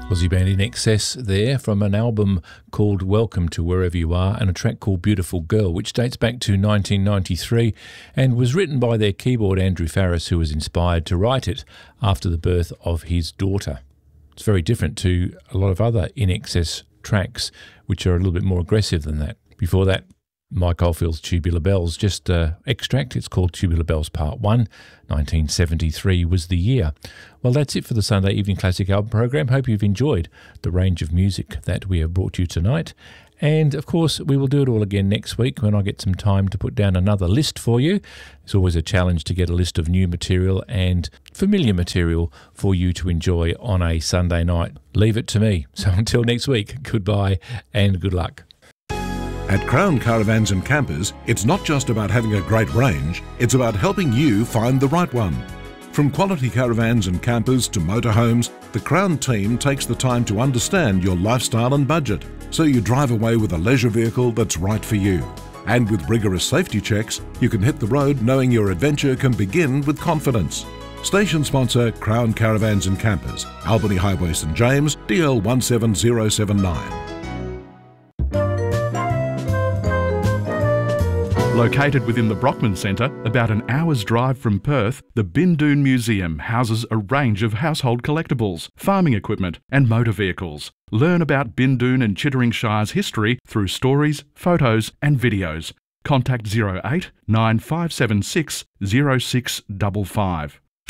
Aussie band In Excess there from an album called Welcome to Wherever You Are and a track called Beautiful Girl, which dates back to 1993 and was written by their keyboard Andrew Farris, who was inspired to write it after the birth of his daughter. It's very different to a lot of other In Excess tracks, which are a little bit more aggressive than that. Before that, Mike Oldfield's Tubular Bells, just extract. It's called Tubular Bells Part 1. 1973 was the year. Well, that's it for the Sunday Evening Classic Album program. Hope you've enjoyed the range of music that we have brought you tonight. And, of course, we will do it all again next week when I get some time to put down another list for you. It's always a challenge to get a list of new material and familiar material for you to enjoy on a Sunday night. Leave it to me. So until next week, goodbye and good luck. At Crown Caravans and Campers, it's not just about having a great range, it's about helping you find the right one. From quality caravans and campers to motorhomes, the Crown team takes the time to understand your lifestyle and budget, so you drive away with a leisure vehicle that's right for you. And with rigorous safety checks, you can hit the road knowing your adventure can begin with confidence. Station sponsor Crown Caravans and Campers, Albany Highway St James, DL 17079. Located within the Brockman Centre, about an hour's drive from Perth, the Bindoon Museum houses a range of household collectibles, farming equipment and motor vehicles. Learn about Bindoon and Chittering Shire's history through stories, photos and videos. Contact 08 9576 0655.